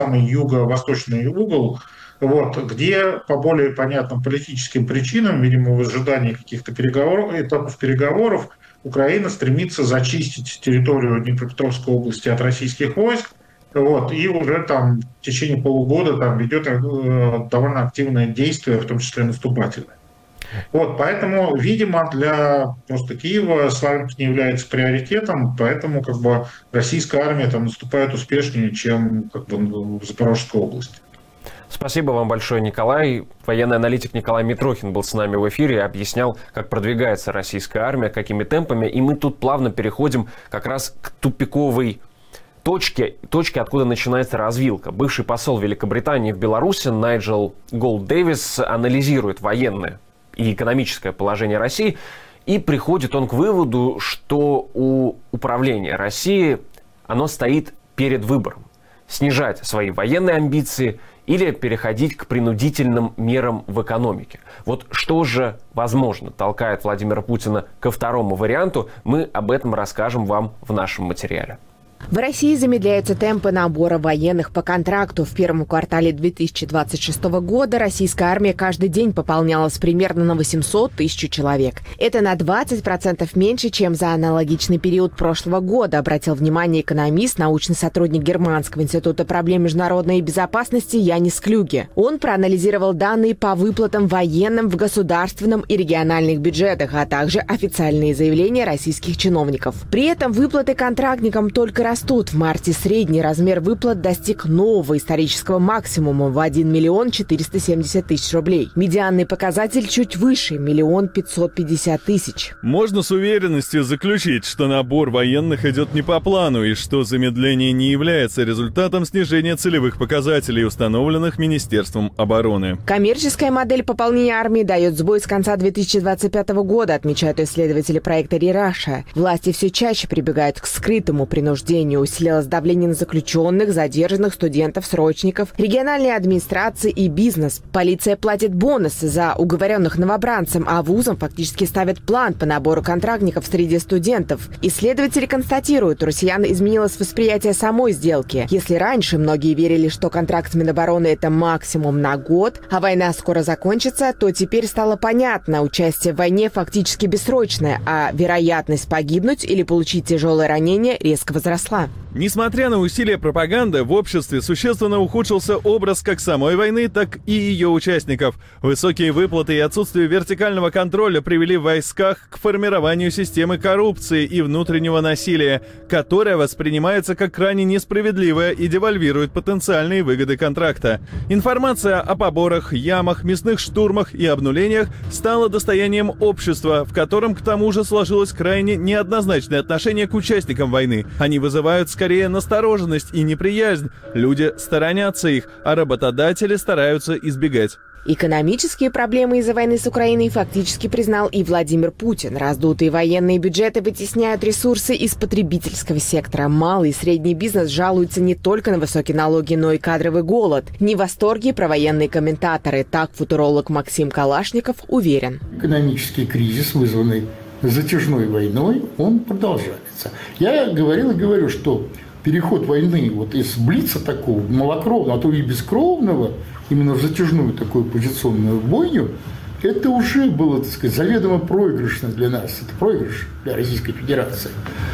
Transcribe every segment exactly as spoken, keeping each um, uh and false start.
самый юго-восточный угол, вот, где по более понятным политическим причинам, видимо, в ожидании каких-то переговоров, этапов переговоров, Украина стремится зачистить территорию Днепропетровской области от российских войск, вот, и уже там в течение полугода там ведет э, довольно активное действие, в том числе наступательное. Вот, поэтому, видимо, для просто Киева Славянск не является приоритетом, поэтому как бы российская армия там наступает успешнее, чем как бы, в Запорожской области. Спасибо вам большое, Николай. Военный аналитик Николай Митрохин был с нами в эфире и объяснял, как продвигается российская армия, какими темпами. И мы тут плавно переходим как раз к тупиковой точке, точке, откуда начинается развилка. Бывший посол Великобритании в Беларуси Найджел Голд-Дэвис анализирует военное и экономическое положение России, и приходит он к выводу, что у управления России оно стоит перед выбором: снижать свои военные амбиции или переходить к принудительным мерам в экономике. Вот что же, возможно, толкает Владимира Путина ко второму варианту, мы об этом расскажем вам в нашем материале. В России замедляются темпы набора военных по контракту. В первом квартале две тысячи двадцать шестого года российская армия каждый день пополнялась примерно на восемьсот тысяч человек. Это на двадцать процентов меньше, чем за аналогичный период прошлого года, обратил внимание экономист, научный сотрудник Германского института проблем международной безопасности Янис Клюге. Он проанализировал данные по выплатам военным в государственном и региональных бюджетах, а также официальные заявления российских чиновников. При этом выплаты контрактникам только растут. В марте средний размер выплат достиг нового исторического максимума в один миллион четыреста семьдесят тысяч рублей. Медианный показатель чуть выше – миллион пятьсот пятьдесят тысяч. Можно с уверенностью заключить, что набор военных идет не по плану и что замедление не является результатом снижения целевых показателей, установленных Министерством обороны. Коммерческая модель пополнения армии дает сбой с конца две тысячи двадцать пятого года, отмечают исследователи проекта «Рераша». Власти все чаще прибегают к скрытому принуждению. Усилилось давление на заключенных, задержанных, студентов, срочников, региональные администрации и бизнес. Полиция платит бонусы за уговоренных новобранцев, а вузам фактически ставят план по набору контрактников среди студентов. Исследователи констатируют, у россиян изменилось восприятие самой сделки. Если раньше многие верили, что контракт с Минобороны – это максимум на год, а война скоро закончится, то теперь стало понятно, участие в войне фактически бессрочное, а вероятность погибнуть или получить тяжелое ранение резко возросла. Несмотря на усилия пропаганды, в обществе существенно ухудшился образ как самой войны, так и ее участников. Высокие выплаты и отсутствие вертикального контроля привели в войсках к формированию системы коррупции и внутреннего насилия, которая воспринимается как крайне несправедливая и девальвирует потенциальные выгоды контракта. Информация о поборах, ямах, мясных штурмах и обнулениях стала достоянием общества, в котором к тому же сложилось крайне неоднозначное отношение к участникам войны. Они вызывают скорее настороженность и неприязнь. Люди сторонятся их, а работодатели стараются избегать. Экономические проблемы из-за войны с Украиной фактически признал и Владимир Путин. Раздутые военные бюджеты вытесняют ресурсы из потребительского сектора. Малый и средний бизнес жалуются не только на высокие налоги, но и кадровый голод. Не в восторге провоенные комментаторы. Так футуролог Максим Калашников уверен. Экономический кризис, вызванный затяжной войной, он продолжается. Я говорил и говорю, что переход войны вот из блица такого малокровного, а то и бескровного, именно в затяжную такую позиционную бойню, это уже было, так сказать, заведомо проигрышно для нас. Это проигрыш для Российской Федерации.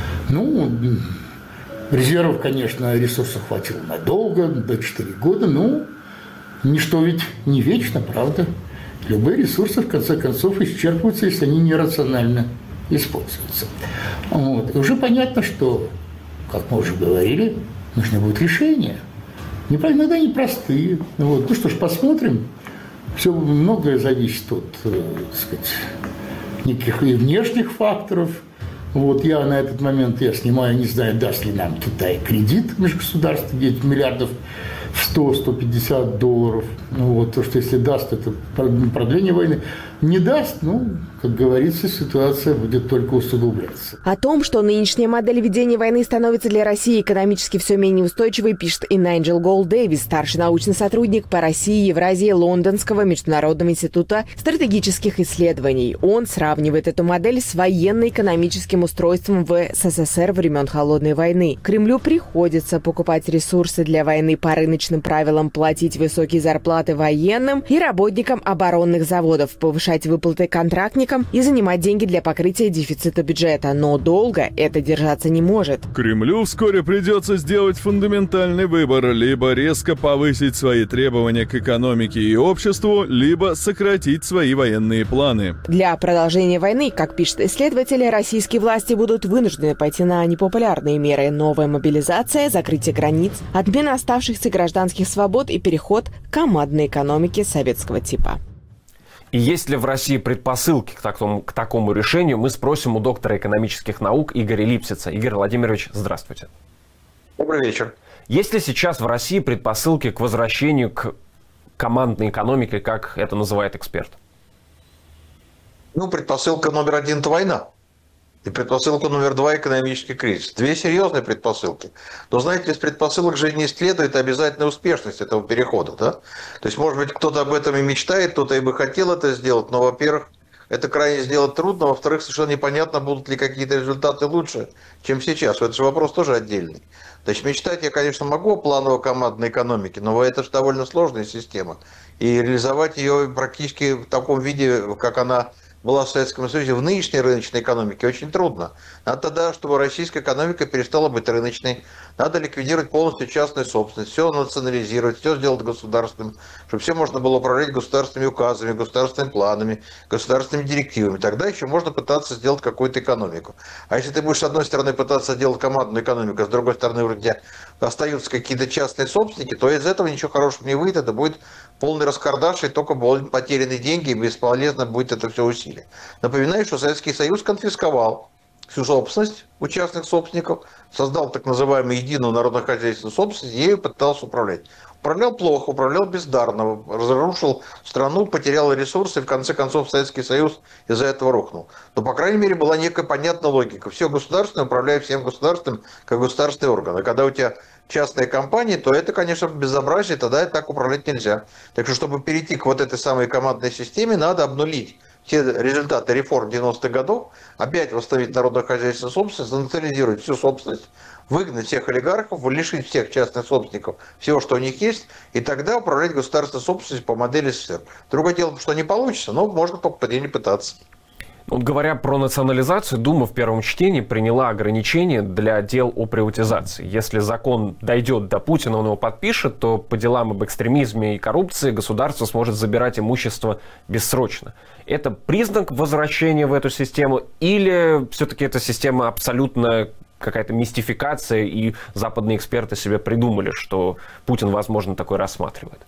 Ну, резервов, конечно, ресурсов хватило надолго, до четырех года, но ничто ведь не вечно, правда? Любые ресурсы, в конце концов, исчерпываются, если они нерационально используются. Вот. И уже понятно, что, как мы уже говорили, нужны будут решения. Иногда непростые. Вот. Ну что ж, посмотрим. Все многое зависит от, так сказать, неких и внешних факторов. Вот я на этот момент, я снимаю, не знаю, даст ли нам Китай кредит межгосударственный, девять миллиардов в сто — сто пятьдесят долларов. Ну, вот, то, что если даст, это продление войны. Не даст, ну, как говорится, ситуация будет только усугубляться. О том, что нынешняя модель ведения войны становится для России экономически все менее устойчивой, пишет и Найджел Голд-Дэвис, старший научный сотрудник по России и Евразии Лондонского международного института стратегических исследований. Он сравнивает эту модель с военно-экономическим техническим устройством в СССР времен Холодной войны. Кремлю приходится покупать ресурсы для войны по рыночным правилам, платить высокие зарплаты военным и работникам оборонных заводов, повышать выплаты контрактникам и занимать деньги для покрытия дефицита бюджета. Но долго это держаться не может. Кремлю вскоре придется сделать фундаментальный выбор: либо резко повысить свои требования к экономике и обществу, либо сократить свои военные планы. Для продолжения войны, как пишут исследователи, российские власти будут вынуждены пойти на непопулярные меры: новая мобилизация, закрытие границ, отмена оставшихся гражданских свобод и переход к командной экономике советского типа. И есть ли в России предпосылки к такому, к такому решению, мы спросим у доктора экономических наук Игоря Липсица. Игорь Владимирович, здравствуйте. Добрый вечер. Есть ли сейчас в России предпосылки к возвращению к командной экономике, как это называет эксперт? Ну, предпосылка номер один – это война. И предпосылка номер два – экономический кризис. Две серьезные предпосылки. Но, знаете, из предпосылок же не следует обязательная успешность этого перехода. Да? То есть, может быть, кто-то об этом и мечтает, кто-то и бы хотел это сделать, но, во-первых, это крайне сделать трудно, во-вторых, совершенно непонятно, будут ли какие-то результаты лучше, чем сейчас. Это же вопрос тоже отдельный. Значит, мечтать я, конечно, могу о планово-командной экономике, но это же довольно сложная система. И реализовать ее практически в таком виде, как она была в Советском Союзе, в нынешней рыночной экономике очень трудно. Надо тогда, чтобы российская экономика перестала быть рыночной. Надо ликвидировать полностью частную собственность, все национализировать, все сделать государственным, чтобы все можно было управлять государственными указами, государственными планами, государственными директивами. Тогда еще можно пытаться сделать какую-то экономику. А если ты будешь, с одной стороны, пытаться делать командную экономику, а с другой стороны, у тебя остаются какие-то частные собственники, то из этого ничего хорошего не выйдет. Это будет полный раскардаш, и только будут потеряны деньги, и бесполезно будет это все усилие. Напоминаю, что Советский Союз конфисковал всю собственность у частных собственников, создал так называемую единую народно-хозяйственную собственность, и ею пытался управлять. Управлял плохо, управлял бездарно, разрушил страну, потерял ресурсы, и в конце концов Советский Союз из-за этого рухнул. Но, по крайней мере, была некая понятная логика. Все государственное управляет всем государственным, как государственный орган. А когда у тебя частные компании, то это, конечно, безобразие, тогда так управлять нельзя. Так что, чтобы перейти к вот этой самой командной системе, надо обнулить все результаты реформ девяностых годов, опять восстановить народно-хозяйственную собственность, национализировать всю собственность, выгнать всех олигархов, лишить всех частных собственников всего, что у них есть, и тогда управлять государственной собственностью по модели СССР. Другое дело, что не получится, но можно только по не пытаться. Вот говоря про национализацию, Дума в первом чтении приняла ограничения для дел о приватизации. Если закон дойдет до Путина, он его подпишет, то по делам об экстремизме и коррупции государство сможет забирать имущество бессрочно. Это признак возвращения в эту систему или все-таки эта система абсолютно какая-то мистификация, и западные эксперты себе придумали, что Путин, возможно, такой рассматривает?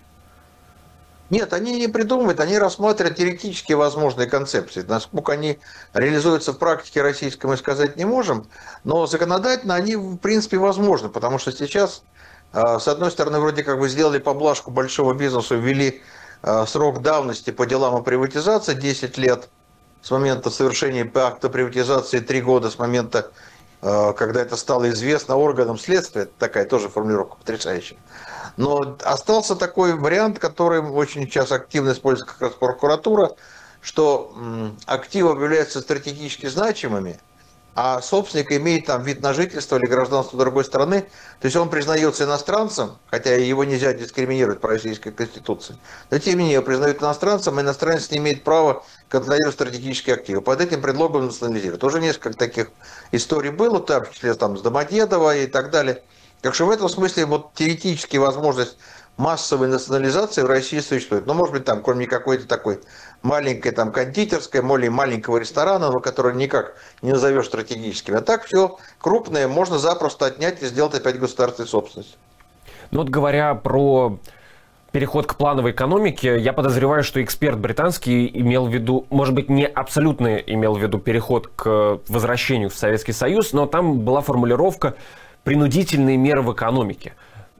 Нет, они не придумывают, они рассматривают теоретически возможные концепции. Насколько они реализуются в практике российской, мы сказать не можем, но законодательно они, в принципе, возможны, потому что сейчас, с одной стороны, вроде как бы сделали поблажку большого бизнесу, ввели срок давности по делам о приватизации десять лет с момента совершения акта приватизации, три года с момента, когда это стало известно органам следствия. Это такая тоже формулировка потрясающая. Но остался такой вариант, который очень сейчас активно используется как раз прокуратура, что активы являются стратегически значимыми, а собственник имеет там вид на жительство или гражданство другой страны, то есть он признается иностранцем, хотя его нельзя дискриминировать по российской конституции, но тем не менее признают иностранцем, и иностранец не имеет права контролировать стратегические активы. Под этим предлогом национализируют. Уже несколько таких историй было, в том числе там, с Домодедово и так далее. Так что в этом смысле вот теоретически возможность массовой национализации в России существует. Но, может быть, там, кроме какой-то такой маленькой там кондитерской, более маленького ресторана, но который никак не назовешь стратегическим. А так все крупное можно запросто отнять и сделать опять государственной собственностью. Ну вот говоря про переход к плановой экономике, я подозреваю, что эксперт британский имел в виду, может быть, не абсолютно имел в виду переход к возвращению в Советский Союз, но там была формулировка «принудительные меры в экономике».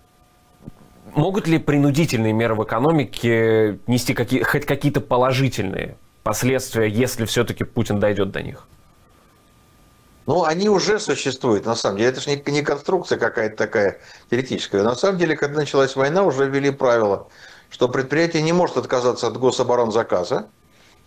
Могут ли принудительные меры в экономике нести какие, хоть какие-то положительные последствия, если все-таки Путин дойдет до них? Ну, они уже существуют, на самом деле. Это же не, не конструкция какая-то такая теоретическая. На самом деле, когда началась война, уже ввели правило, что предприятие не может отказаться от гособоронзаказа,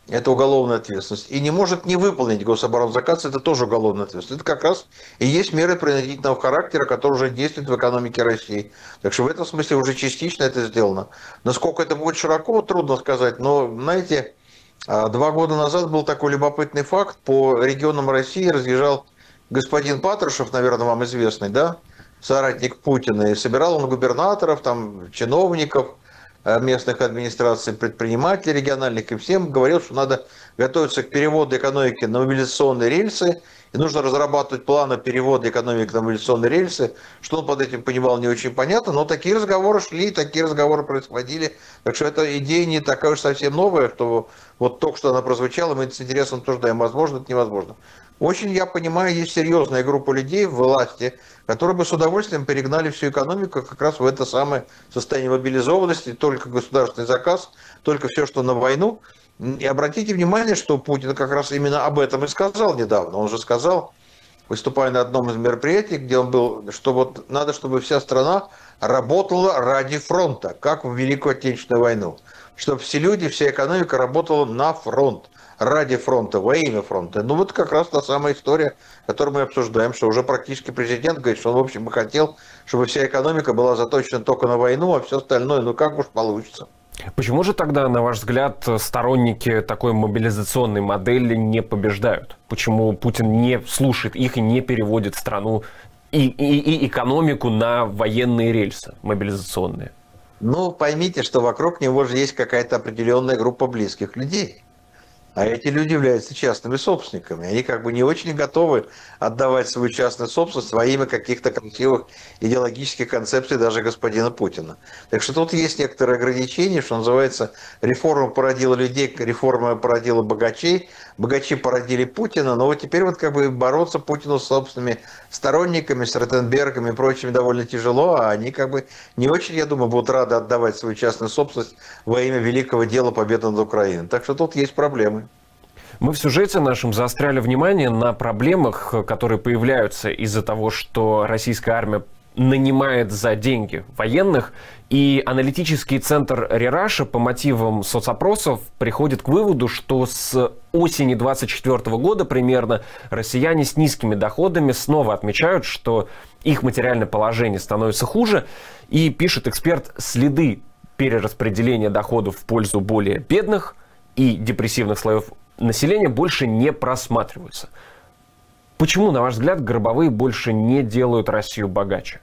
это уголовная ответственность, и не может не выполнить гособоронзаказ, это тоже уголовная ответственность. Это как раз и есть меры принудительного характера, которые уже действуют в экономике России. Так что в этом смысле уже частично это сделано. Насколько это будет широко, трудно сказать, но, знаете, два года назад был такой любопытный факт. По регионам России разъезжал господин Патрушев, наверное, вам известный, да, соратник Путина, и собирал он губернаторов, там, чиновников, местных администраций, предпринимателей региональных, и всем говорил, что надо готовиться к переводу экономики на мобилизационные рельсы, и нужно разрабатывать планы перевода экономики на мобилизационные рельсы. Что он под этим понимал, не очень понятно, но такие разговоры шли, такие разговоры происходили. Так что эта идея не такая уж совсем новая, что вот только что она прозвучала, мы это с интересом обсуждаем, возможно, это невозможно. Очень, я понимаю, есть серьезная группа людей в власти, которые бы с удовольствием перегнали всю экономику как раз в это самое состояние мобилизованности, только государственный заказ, только все, что на войну. И обратите внимание, что Путин как раз именно об этом и сказал недавно. Он же сказал, выступая на одном из мероприятий, где он был, что вот надо, чтобы вся страна работала ради фронта, как в Великую Отечественную войну. Чтобы все люди, вся экономика работала на фронт. Ради фронта, во имя фронта. Ну вот как раз та самая история, которую мы обсуждаем, что уже практически президент говорит, что он, в общем, бы хотел, чтобы вся экономика была заточена только на войну, а все остальное, ну как уж получится. Почему же тогда, на ваш взгляд, сторонники такой мобилизационной модели не побеждают? Почему Путин не слушает их и не переводит страну и, и, и экономику на военные рельсы мобилизационные? Ну, поймите, что вокруг него же есть какая-то определенная группа близких людей. А эти люди являются частными собственниками. Они как бы не очень готовы отдавать свою частную собственность во имя каких-то красивых идеологических концепций даже господина Путина. Так что тут есть некоторые ограничения, что называется, реформа породила людей, реформа породила богачей, богачи породили Путина, но вот теперь вот как бы бороться Путину с собственными сторонниками, с Ротенбергами и прочими довольно тяжело, а они как бы не очень, я думаю, будут рады отдавать свою частную собственность во имя великого дела победы над Украиной. Так что тут есть проблемы. Мы в сюжете нашем заостряли внимание на проблемах, которые появляются из-за того, что российская армия нанимает за деньги военных, и аналитический центр Рераши по мотивам соцопросов приходит к выводу, что с осени двадцать четвёртого года примерно россияне с низкими доходами снова отмечают, что их материальное положение становится хуже, и пишет эксперт, следы перераспределения доходов в пользу более бедных и депрессивных слоев населения больше не просматриваются. Почему, на ваш взгляд, гробовые больше не делают Россию богаче?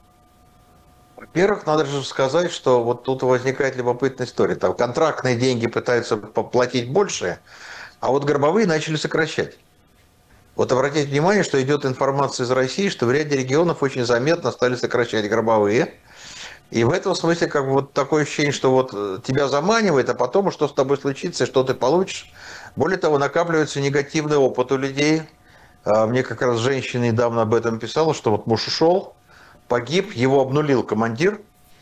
Во-первых, надо же сказать, что вот тут возникает любопытная история. Там контрактные деньги пытаются поплатить больше, а вот гробовые начали сокращать. Вот обратите внимание, что идет информация из России, что в ряде регионов очень заметно стали сокращать гробовые. И в этом смысле как бы вот такое ощущение, что вот тебя заманивает, а потом что с тобой случится, и что ты получишь. Более того, накапливается негативный опыт у людей. Мне как раз женщина недавно об этом писала, что вот муж ушел, погиб, его обнулил командир,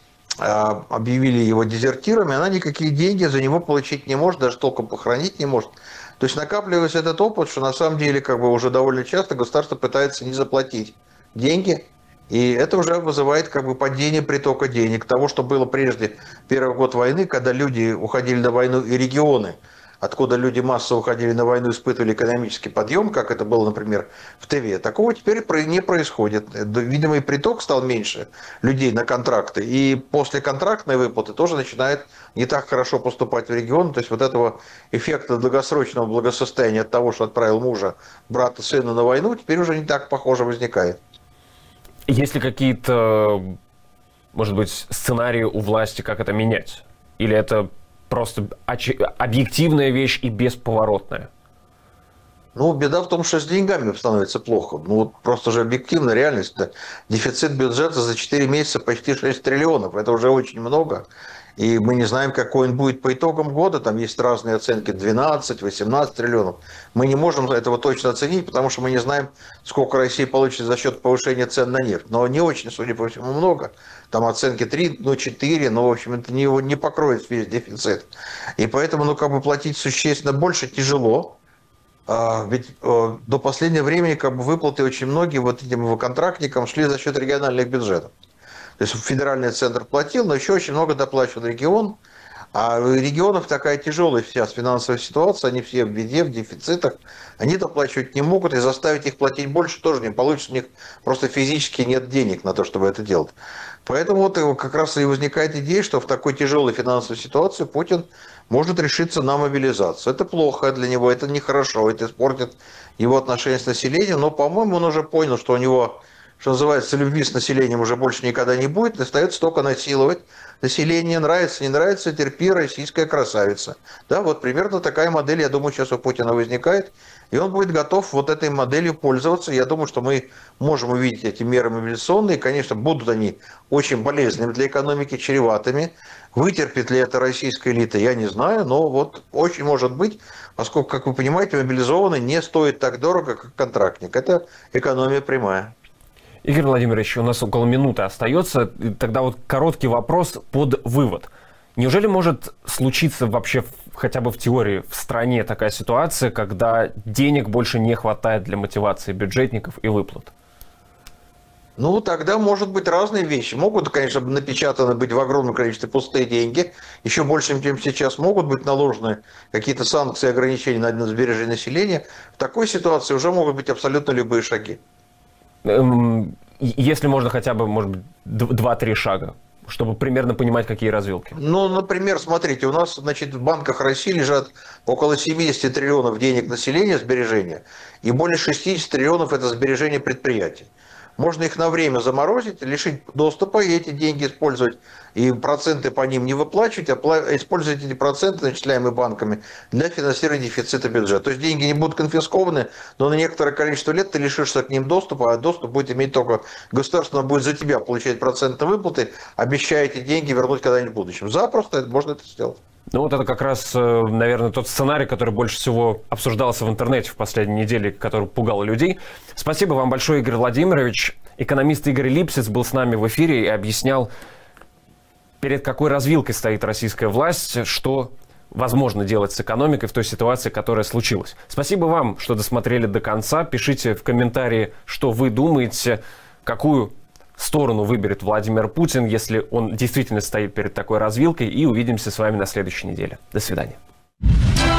объявили его дезертиром, и она никакие деньги за него получить не может, даже толком похоронить не может. То есть накапливается этот опыт, что на самом деле как бы уже довольно часто государство пытается не заплатить деньги, и это уже вызывает как бы падение притока денег. Того, что было прежде, первый год войны, когда люди уходили на войну, и регионы, откуда люди массово уходили на войну, испытывали экономический подъем, как это было, например, в Тыве. Такого теперь не происходит. Видимо, и приток стал меньше людей на контракты. И после контрактной выплаты тоже начинает не так хорошо поступать в регион. То есть вот этого эффекта долгосрочного благосостояния от того, что отправил мужа, брата, сына на войну, теперь уже не так похоже возникает. Есть ли какие-то, может быть, сценарии у власти, как это менять? Или это просто объективная вещь и бесповоротная? Ну, беда в том, что с деньгами становится плохо. Ну, вот просто же объективная реальность. Дефицит бюджета за четыре месяца почти шесть триллионов. Это уже очень много. И мы не знаем, какой он будет по итогам года. Там есть разные оценки, двенадцать-восемнадцать триллионов. Мы не можем этого точно оценить, потому что мы не знаем, сколько Россия получит за счет повышения цен на нефть. Но не очень, судя по всему, много. Там оценки три, ну четыре, но, в общем, это не, не покроет весь дефицит. И поэтому, ну, как бы платить существенно больше тяжело. А, ведь а, до последнего времени, как бы, выплаты очень многие вот этим контрактникам шли за счет региональных бюджетов. То есть федеральный центр платил, но еще очень много доплачивал регион. А в регионах такая тяжелая сейчас финансовая ситуация, они все в беде, в дефицитах, они доплачивать не могут, и заставить их платить больше тоже не получится, у них просто физически нет денег на то, чтобы это делать. Поэтому вот как раз и возникает идея, что в такой тяжелой финансовой ситуации Путин может решиться на мобилизацию. Это плохо для него, это нехорошо, это испортит его отношения с населением, но, по-моему, он уже понял, что у него, что называется, любви с населением уже больше никогда не будет, остается только насиловать население, нравится, не нравится, терпи, российская красавица. Да, вот примерно такая модель, я думаю, сейчас у Путина возникает, и он будет готов вот этой моделью пользоваться. Я думаю, что мы можем увидеть эти меры мобилизационные, конечно, будут они очень болезненными для экономики, чреватыми. Вытерпит ли это российская элита, я не знаю, но вот очень может быть, поскольку, как вы понимаете, мобилизованный не стоит так дорого, как контрактник. Это экономия прямая. Игорь Владимирович, у нас около минуты остается. Тогда вот короткий вопрос под вывод. Неужели может случиться вообще хотя бы в теории в стране такая ситуация, когда денег больше не хватает для мотивации бюджетников и выплат? Ну, тогда может быть разные вещи. Могут, конечно, напечатаны быть в огромном количестве пустые деньги, еще больше, чем сейчас. Могут быть наложены какие-то санкции, ограничения на сбережение населения. В такой ситуации уже могут быть абсолютно любые шаги. Если можно хотя бы, может быть, два-три шага, чтобы примерно понимать, какие развилки. Ну, например, смотрите, у нас, значит, в банках России лежат около семьдесят триллионов денег населения сбережения, и более шестьдесят триллионов это сбережения предприятий. Можно их на время заморозить, лишить доступа и эти деньги использовать, и проценты по ним не выплачивать, а использовать эти проценты, начисляемые банками, для финансирования дефицита бюджета. То есть деньги не будут конфискованы, но на некоторое количество лет ты лишишься к ним доступа, а доступ будет иметь только государство, будет за тебя получать проценты выплаты, обещая эти деньги вернуть когда-нибудь в будущем. Запросто можно это сделать. Ну вот это как раз, наверное, тот сценарий, который больше всего обсуждался в интернете в последние недели, который пугал людей. Спасибо вам большое, Игорь Владимирович. Экономист Игорь Липсиц был с нами в эфире и объяснял, перед какой развилкой стоит российская власть, что возможно делать с экономикой в той ситуации, которая случилась. Спасибо вам, что досмотрели до конца. Пишите в комментарии, что вы думаете, какую сторону выберет Владимир Путин, если он действительно стоит перед такой развилкой. И увидимся с вами на следующей неделе. До свидания.